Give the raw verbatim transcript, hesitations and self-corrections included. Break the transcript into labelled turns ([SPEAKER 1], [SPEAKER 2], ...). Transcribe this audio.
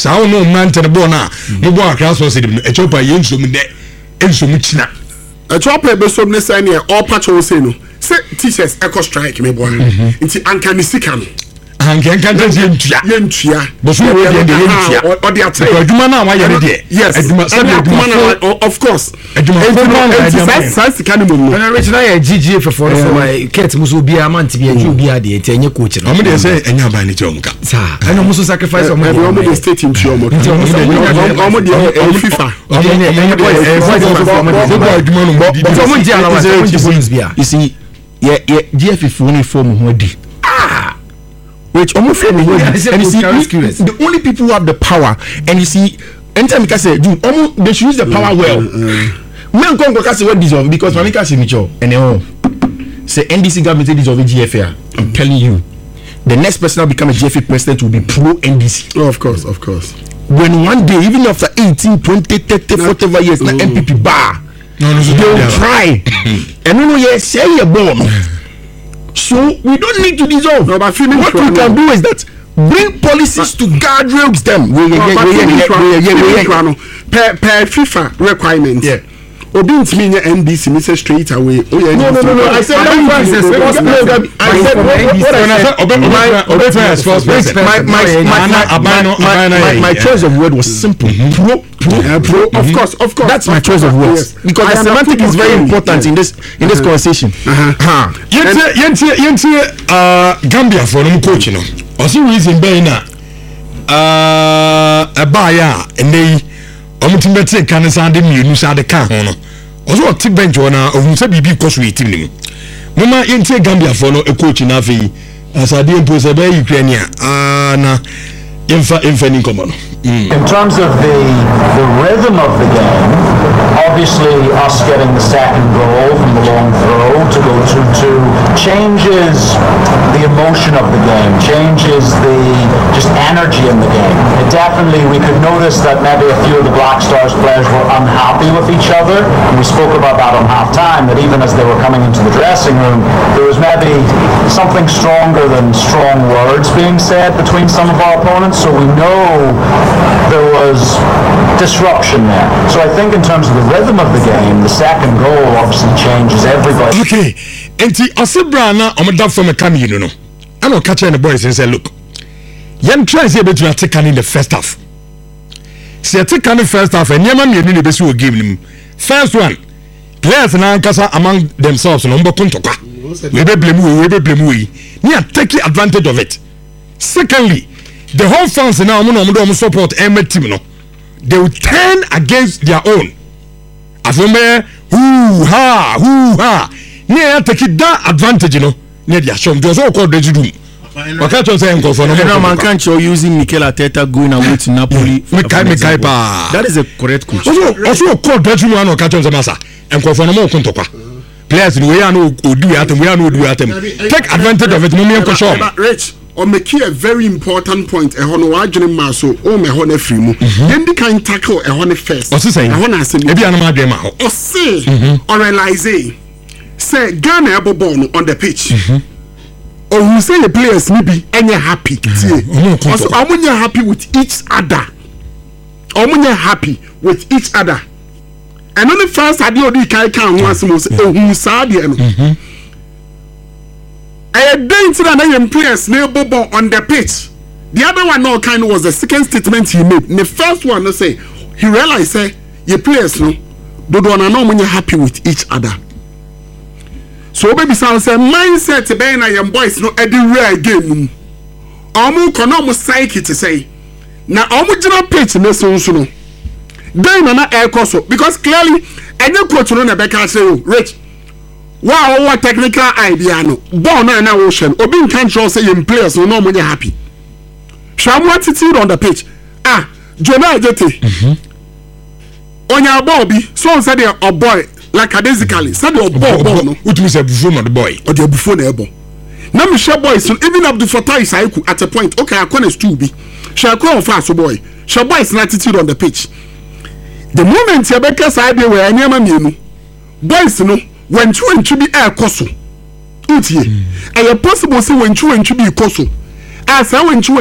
[SPEAKER 1] saa no man te bo na mo bo akra so se dem Ethiopia yenso mu de enso mu china
[SPEAKER 2] Ethiopia be so ne say ne all patch we say no say teachers eco strike me boy nti anka ni sika no
[SPEAKER 1] anka anka je ntua
[SPEAKER 2] yentua
[SPEAKER 1] bo so we de yentua
[SPEAKER 2] o de atay
[SPEAKER 1] adwuma na wa ye de
[SPEAKER 2] yes
[SPEAKER 1] adwuma sabe adwuma
[SPEAKER 2] of course
[SPEAKER 1] adwuma
[SPEAKER 2] adwuma sika ni mo
[SPEAKER 3] na original ya G G F for for ket muso bia manti bia ju bia de enye coach no
[SPEAKER 1] omo de say enya ban ni chomka
[SPEAKER 3] sa ana muso sacrifice omo de
[SPEAKER 2] omo de state in chomka omo de FIFA
[SPEAKER 3] enye boy e boy
[SPEAKER 1] adwuma no
[SPEAKER 3] but omo di ala wa omo di points bia
[SPEAKER 4] you see yeah yeah G F F only form ho di ah which almost and you see the only people who have the power and you see anytime you can say dude almost they should use the power well men come go say what deserve because when you can say micho and oh say N D C government deserve G F A I'm telling you the next person will become a G F A president will be pro N D C.
[SPEAKER 2] Oh, of course of course
[SPEAKER 4] when one day even after eighteen twenty thirty whatever years na M P P bar
[SPEAKER 1] no no
[SPEAKER 4] they will try and you know yes say you born. So we don't need to dissolve.
[SPEAKER 2] No, but
[SPEAKER 4] what we can do is that bring policies to guardrails them. We
[SPEAKER 2] per per FIFA requirement.
[SPEAKER 4] Yeah.
[SPEAKER 2] Obi ntimi nya N D C me say straight away.
[SPEAKER 4] No no no no. I said that process. I said my my my choice of word was simple. Pro pro
[SPEAKER 2] pro. Of course of course.
[SPEAKER 4] That's my choice of words because the semantic is very important in this in this conversation.
[SPEAKER 1] Uh-huh. Yente yente yente uh Gambia for no coach no. Osi reason be na uh abaya enei omutimete kan san de mienu sa de kan ho no. Oso oti bench wona ohun se bibi koso yetim ni mu. Mama yente Gambia for no e coach na afi asade impose be Ukraine ah na infa infa ni komo no.
[SPEAKER 5] In terms of the the rhythm of the game, obviously us getting the second goal from the long throw to go two two changes the emotion of the game, changes the just energy in the game. It definitely, we could notice that maybe a few of the Black Stars players were unhappy with each other. And we spoke about that on half time, that even as they were coming into the dressing room, there was maybe something stronger than strong words being said between some of our opponents. So we know there was disruption there. So I think in terms of the rhythm of the game, the second goal obviously changes everybody.
[SPEAKER 1] Okay, enti Asibra na omda from a come you know. I know catch the boys and say, look, young try say between take in the first half. Say take in the first half and yama me ni be so game. First one, players na kasa among themselves no mbo kontokwa. We be blame we, we be blame we. Ni take advantage of it. Secondly, the whole fans now no no support every team no. They will turn against their own. Afome hoo ha hoo ha. Ni take that advantage you know. Ni dia show just all call the room. Waka to say enko for no.
[SPEAKER 4] No man can't show using Mikel Arteta going away to Napoli.
[SPEAKER 1] Me kai me kai pa.
[SPEAKER 4] That is a correct coach.
[SPEAKER 1] Also also call the room no catch on masa. Enko for no mo kontokwa. Players we are no odu atem we are no odu atem. Take advantage of it no me enko show.
[SPEAKER 2] Rich or make a very important point a hono wadwene maso o me hono free mu then the kind tackle a hono first
[SPEAKER 1] o say
[SPEAKER 2] a hono asem
[SPEAKER 1] e bia na ma dwe ma ho
[SPEAKER 2] o say or realize say Ghana able ball on the pitch or who say the players maybe any happy also omunya happy with each other omunya happy with each other and on the first ade odi kai kan ho asem o say ohun sa de no I didn't that I players near Bobo on the pitch. The other one no kind of was the second statement he made. The first one, no say he realized say your players no do do not know when you're happy with each other. So baby sound say mindset be na your boys no everywhere game. Omu kono mo psyche to say. Na omu jina pitch no so so no. Then na air so because clearly any coach no na be can say Rich. Wow, what technical idea no. Born na na ocean. Obi nkan show say your players no no money happy. Shamu attitude on the pitch. Ah, Jonah Jete. Mhm. Onya Bobby, so say the a boy like basically say the boy boy no.
[SPEAKER 1] What you say before the boy?
[SPEAKER 2] Or the before the boy. Now me share boys so even up the Fatai Saiku at a point. Okay, I corner two be. Shall call fast boy. Shall boys attitude on the pitch. The moment Rebecca side where any man you boys no when you and to be air coso. Utie. And possible say when you and to be coso. As I went to